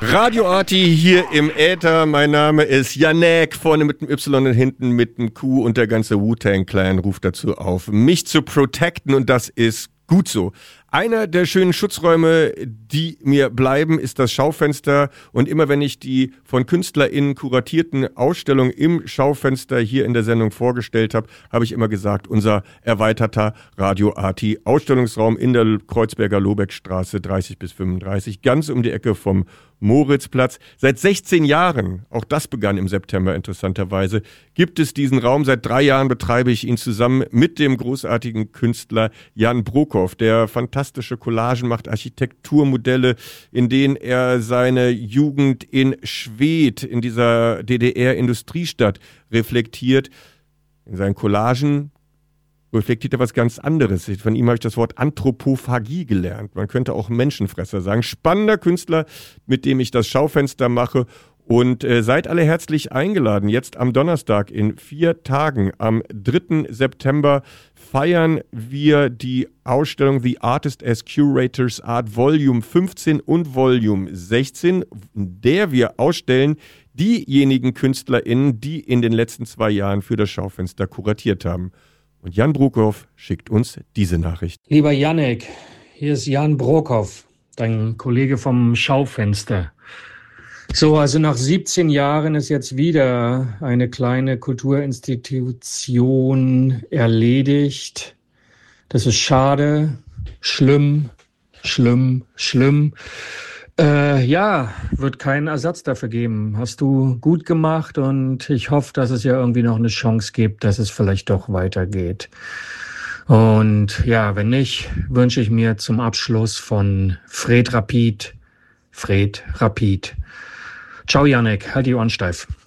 Radio Arti hier im Äther. Mein Name ist Janek, vorne mit dem Y und hinten mit dem Q, und der ganze Wu-Tang-Clan ruft dazu auf, mich zu protecten, und das ist gut so. Einer der schönen Schutzräume, die mir bleiben, ist das Schaufenster. Und immer wenn ich die von KünstlerInnen kuratierten Ausstellungen im Schaufenster hier in der Sendung vorgestellt habe, habe ich immer gesagt, unser erweiterter Radio Arti Ausstellungsraum in der Kreuzberger Lobeckstraße 30 bis 35, ganz um die Ecke vom Moritzplatz. Seit 16 Jahren, auch das begann im September interessanterweise, gibt es diesen Raum. Seit 3 Jahren betreibe ich ihn zusammen mit dem großartigen Künstler Jan Brokow, der fantastische Collagen macht, Architekturmodelle, in denen er seine Jugend in Schwedt, in dieser DDR-Industriestadt, reflektiert. In seinen Collagen reflektiert er was ganz anderes. Von ihm habe ich das Wort Anthropophagie gelernt. Man könnte auch Menschenfresser sagen. Spannender Künstler, mit dem ich das Schaufenster mache. Und seid alle herzlich eingeladen. Jetzt am Donnerstag in 4 Tagen, am 3. September, feiern wir die Ausstellung The Artist as Curators Art Volume 15 und Volume 16, in der wir ausstellen diejenigen KünstlerInnen, die in den letzten 2 Jahren für das Schaufenster kuratiert haben. Und Jan Brokow schickt uns diese Nachricht. Lieber Janek, hier ist Jan Brokow, dein Kollege vom Schaufenster. So, also nach 17 Jahren ist jetzt wieder eine kleine Kulturinstitution erledigt. Das ist schade, schlimm. Wird keinen Ersatz dafür geben. Hast du gut gemacht, und ich hoffe, dass es ja irgendwie noch eine Chance gibt, dass es vielleicht doch weitergeht. Und ja, wenn nicht, wünsche ich mir zum Abschluss von Fred Rapid. Ciao Janek, halt die Ohren steif.